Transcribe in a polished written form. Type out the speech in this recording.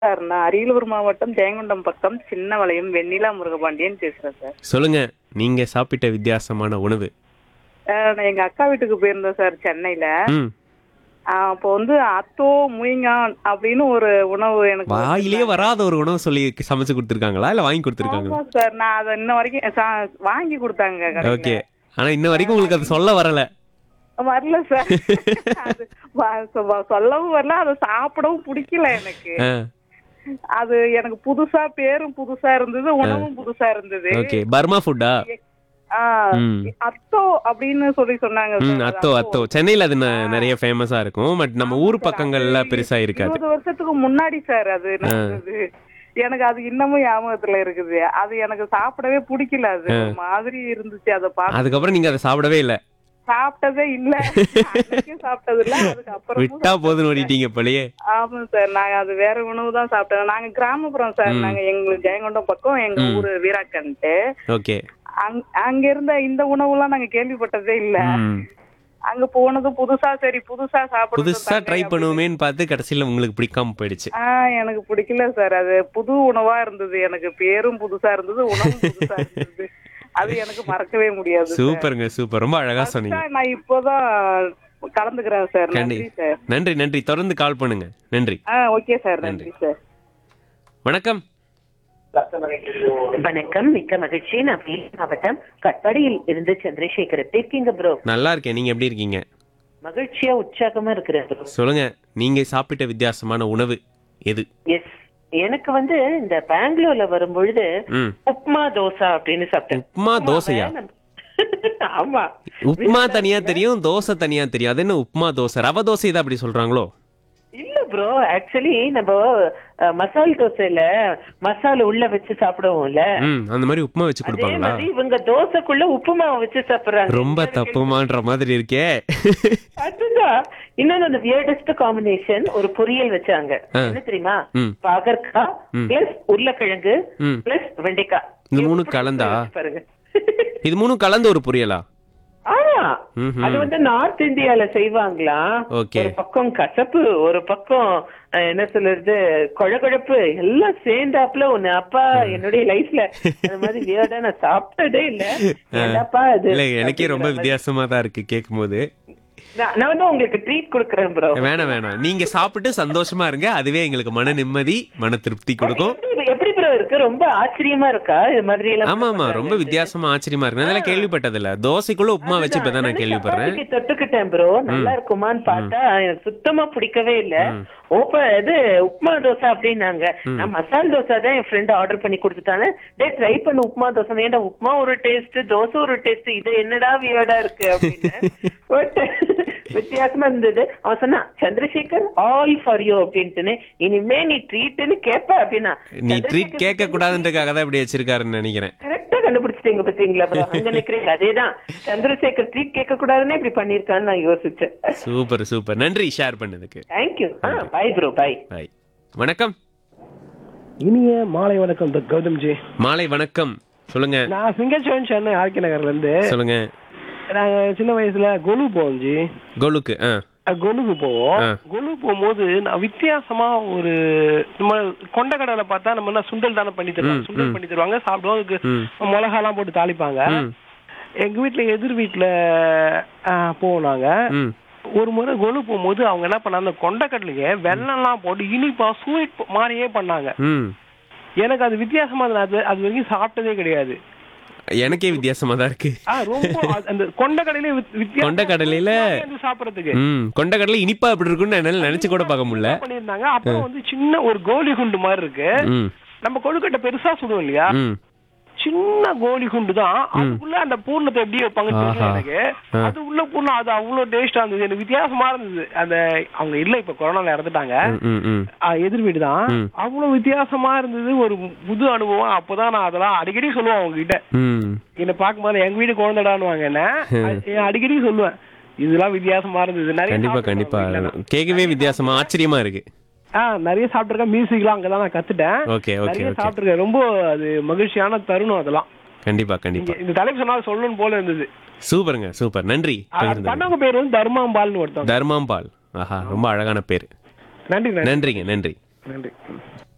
Sir நான் அரியலூர் மாவட்டம் ஜெயங்கொண்டம் பக்கம் சின்னவளையம் வெண்ணிலா முருகபாண்டியன் பேசுறேன் சார். சொல்லுங்க. நீங்க சாப்பிட்ட வித்தியாசமான உணவு. நான் எங்க அக்கா வீட்டுக்கு போயிருந்தேன் சார் சென்னையில. ம். அப்போ வந்து அத்தோ முயங்கான் அப்படின்னு ஒரு உணவு எனக்கு வாயிலே வராத ஒரு உணவு சொல்லி சமைச்சு கொடுத்துருக்காங்களா இல்ல வாங்கி கொடுத்துருக்காங்களா? ஆமா சார். நான் அதை இன்ன வரைக்கும் வாங்கி கொடுத்தாங்க கடையில. ஓகே. ஆனா இன்ன வரைக்கும் உங்களுக்கு அது சொல்ல வரல. வரல சார். அது சொல்லவும் வரல, அதை சாப்பிடவும் பிடிக்கல எனக்கு. ஆ. அது எனக்கு புதுசா, பேரும் புதுசா இருந்தது, உணவும் புதுசா இருந்தது. ஓகே. பர்மா ஃபுட்டா? ஆ, அத்தோ அப்படின்னு சொல்லி சொன்னாங்க ம். சார். அத்தோ அத்தோ. சென்னையில அது நிறைய ஃபேமஸா இருக்கும். பட் நம்ம ஊர் பக்கங்கள்ல பெருசா இருக்காது. 20 வருஷத்துக்கு முன்னாடி சார் அது நடந்தது. எனக்கு அது இன்னமும் ஞாபகத்துல இருக்குது. அது எனக்கு சாப்பிடவே பிடிக்கல. அது ஒரு மாதிரி இருந்துச்சு. அதை பார்த்து அதுக்கப்புறம் நீங்க அதை சாப்பிடவே இல்ல. சாப்பிட்டதே இல்ல. அன்னைக்கும் சாப்பிட்டது இல்ல, அதுக்கப்புறம் விட்டா போதுன்னு ஓடிட்டீங்க போலயே. ஆமா சார். நாங்க அது வேற உணவு தான் சாப்பிட்டோம். நாங்க கிராமப்புறம் சார். நாங்க எங்களுக்கு ஜெயங்கொண்டம் பக்கம், எங்க ஊரு வீராக்கன்ட்டு. ஓகே. அங்க இருந்த இந்த உணவுலாம் நாங்க கேள்விப்பட்டதே இல்ல. அங்க போனது புதுசா, சரி புதுசா புதுசா ட்ரை பண்ணுவோமேன்னு பார்த்து கடைசியில உங்களுக்கு பிடிக்காம போயிடுச்சு. எனக்கு பிடிக்கல சார். அது புது உணவா இருந்தது. எனக்கு பேரும் புதுசா இருந்தது, உணவும் புதுசா இருந்தது. அது எனக்கு மறக்கவே முடியாது. சூப்பருங்க, சூப்பர். ரொம்ப அழகா சொன்னீங்க. நான் இப்போதான் கலந்துக்கிறேன் சார். நன்றி நன்றி சார். நன்றி நன்றி. தொடர்ந்து கால் பண்ணுங்க. நன்றி. Okay sir. நன்றி சார். வணக்கம். வணக்கம், மிக்க மகிழ்ச்சி. நான் வேலூர் மாவட்டம் கட்பாடியில் இருந்து சந்திரசேகர். எப்படி இருக்கீங்க ப்ரோ? நல்லா இருக்கேன். நீங்க எப்படி இருக்கீங்க? மகிழ்ச்சியா உற்சாகமா இருக்கிறேன் ப்ரோ. சொல்லுங்க. நீங்க சாப்பிட்ட வித்தியாசமான உணவு எது? எஸ், எனக்கு வந்து இந்த பெங்களூர்ல வரும்பொழுது ம். உப்மா தோசை அப்படின்னு சாப்பிட்டேன். உப்மா தோசையா? ஆமா. உப்மா தனியா தெரியும், தோசை தனியா தெரியும். அது என்ன உப்மா தோசை? ரவை தோசை தான் அப்படி சொல்றாங்களோ? இல்ல ப்ரோ, ஆக்சுவலி நம்ம மசால் தோசையில மசாலா உள்ள வச்சு சாப்பிடுவோம்ல, அந்த மாதிரி உப்மா வச்சு அதே கொடுப்பாங்களா? மாதிரி இவங்க தோசைக்குள்ள உப்புமாவை வச்சு சாப்பிடுறாங்க. ரொம்ப தப்புமான்ற மாதிரி இருக்கே. அதுதான். இன்னொன்னு அந்த வியர்டஸ்ட் காம்பினேஷன், ஒரு பொரியல் வச்சாங்க. என்ன தெரியுமா? பாகற்காய் பிளஸ் உருளைக்கிழங்கு பிளஸ் வெண்டைக்காய். இது மூணு கலந்தா? பாருங்க. இது மூணு கலந்து ஒரு பொரியலா? ஆமா, அது வந்து நார்த் இந்தியால செய்வாங்களா. ஓகே. ஒரு பக்கம் கசப்பு, ஒரு பக்கம் என்ன சொல்றது கொழகொழப்பு, எல்லாம் சேர்ந்தாப்புல ஒண்ணு. அப்பா, என்னுடைய லைஃப்ல அந்த மாதிரி வியர்டா நான் சாப்பிட்டதே இல்ல. என்னப்பா அது? இல்ல, எனக்கே ரொம்ப வித்தியாசமா தான் இருக்கு கேட்கும் போது. நான் வந்து உங்களுக்கு ட்ரீட் கொடுக்கறேன் ப்ரோ. வேணாம் வேணாம். நீங்க சாப்பிட்டு சந்தோஷமா இருங்க. அதுவே எங்களுக்கு மன நிம்மதி, மன திருப்தி கொடுக்கும். எப்படி ப்ரோ இருக்கு? ரொம்ப ஆச்சரியமா இருக்கா இது மாதிரி எல்லாம்? ஆமா ஆமா, ரொம்ப வித்தியாசமா ஆச்சரியமா இருக்கு. அதெல்லாம் கேள்விப்பட்டது இல்ல. தோசைக்குள்ள உப்புமா வச்சு இப்பதான் நான் கேள்விப்படுறேன். தொட்டுக்கிட்டேன் ப்ரோ, நல்லா இருக்குமான்னு பார்த்தா எனக்கு சுத்தமா பிடிக்கவே இல்ல. இது உப்மா தோசை அப்படின்னாங்க. நான் மசால் தோசை தான் என் ஃப்ரெண்ட் ஆர்டர் பண்ணி கொடுத்துட்டாங்க. டே ட்ரை பண்ணு உப்மா தோசை. ஏன்டா உப்மா ஒரு டேஸ்ட், தோசை ஒரு டேஸ்ட், இது என்னடா வியர்டா இருக்கு அப்படின்னு. பட் வித்தியாசமா இருந்தது. அவன் சொன்னா, சந்திரசேகர் ஆல் ஃபார் யூ அப்படின்ட்டு, இனிமே நீ ட்ரீட்னு கேப்ப அப்படின்னா. நீ ட்ரீட் கேட்க கூடாதுன்றதுக்காக தான் இப்படி வச்சிருக்காருன்னு நினைக்கிறேன். கரெக்டா கண்டுபிடிச்சிட்டீங்க பாத்தீங்களா ப்ரோ? அங்க நிக்கிறீங்க. அதேதான், சந்திரசேகர் ட்ரீட் கேட்க கூடாதுன்னு இப்படி பண்ணிருக்கான்னு நான் யோசிச்சேன். Super super. நன்றி ஷேர் பண்ணதுக்கு. Thank you. Bye bro, by. By. வணக்கம். இனிய மாலை வணக்கம் கௌதம் ஜி. மாலை வணக்கம். சொல்லுங்க. நான் சிங்கச்சோன் சென்னை ஆர்கே நகர்ல இருந்து. சொல்லுங்க. நாங்க சின்ன வயசுல கொலு போவோம் ஜி. கோலுக்கு கொலுக்கு போவோம். கொலு போகும்போது நான் வித்தியாசமா ஒரு நம்ம கொண்டக்கடலை பார்த்தா நம்ம என்ன சுண்டல் தானே பண்ணி தருவாங்க. சுண்டல் பண்ணி தருவாங்க, சாப்பிடுவோம். அதுக்கு மிளகாலாம் போட்டு தாளிப்பாங்க. எங்க வீட்டுல எதிர் வீட்டுல போவோம் நாங்க. ஒரு முறை கொலு போகும்போது அவங்க என்ன பண்ணாங்க, அந்த கொண்டக்கடலையே வெள்ளம்லாம் போட்டு இனிப்பா ஸ்வீட் மாதிரியே பண்ணாங்க. எனக்கு அது வித்தியாசமா இருந்தது. அது வரைக்கும் சாப்பிட்டதே கிடையாது. எனக்கே வித்தியாசமா தான் இருக்கு. ரொம்ப அந்த கொண்டக்கடலையில சாப்பிடுறதுக்கு கொண்டக்கடலை இனிப்பா எப்படி இருக்குன்னு என்னால நினைச்சு கூட பார்க்க முடியல. பண்ணிருந்தாங்க. அப்புறம் வந்து சின்ன ஒரு கோலி குண்டு மாதிரி இருக்கு. நம்ம கொழுக்கட்டை பெருசா சுடுவோம் இல்லையா, சின்ன கோலி குண்டு தான். அதுக்குள்ள அந்த பூர்ணத்தை எப்படி வைப்பாங்க தெரியல எனக்கு. அது உள்ள பூர்ணம், அது அவ்வளவு டேஸ்டா இருந்தது. எனக்கு வித்தியாசமா இருந்தது. அந்த அவங்க இல்ல, இப்ப கொரோனால இறந்துட்டாங்க. எதிர் வீடு தான். அவ்வளவு வித்தியாசமா இருந்தது. ஒரு புது அனுபவம். அப்பதான் நான் அதெல்லாம் அடிக்கடி சொல்லுவேன் அவங்க கிட்ட. என்ன பார்க்கும்போது எங்க வீடு குழந்தைடானுவாங்க. என்ன அடிக்கடி சொல்லுவேன், இதெல்லாம் வித்தியாசமா இருந்தது. நிறைய கண்டிப்பா கண்டிப்பா கேட்கவே வித்தியாசமா ஆச்சரியமா இருக்கு. நிறைய சாப்பிட்டுருக்கேன். மியூசிக்லாம் அங்கதான் நான் கத்துட்டேன். Okay okay. நிறைய சாப்பிட்டுருக்கேன். ரொம்ப அது மகிழ்ச்சியான தருணம் அதெல்லாம். கண்டிப்பா கண்டிப்பா. இந்த தலைப்பு சொன்னா சொல்லணும் போல இருந்தது. சூப்பருங்க சூப்பர். நன்றி. பண்ணவங்க பேர் வந்து தர்மாம்பால்னு ஒருத்தவங்க. தர்மாம்பால். ஆஹா, ரொம்ப அழகான பேரு. நன்றி. நன்றிங்க. நன்றி. நன்றி.